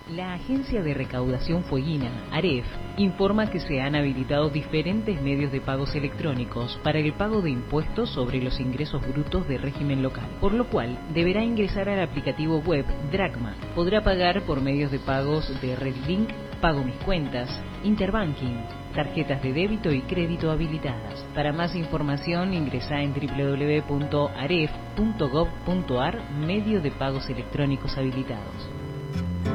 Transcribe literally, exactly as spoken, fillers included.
La Agencia de Recaudación Fueguina, AREF, informa que se han habilitado diferentes medios de pagos electrónicos para el pago de impuestos sobre los ingresos brutos de régimen local, por lo cual deberá ingresar al aplicativo web Dracma. Podrá pagar por medios de pagos de Redlink, Pago Mis Cuentas, Interbanking, tarjetas de débito y crédito habilitadas. Para más información ingresa en doble u doble u doble u punto aref punto gov punto ar, medio de pagos electrónicos habilitados.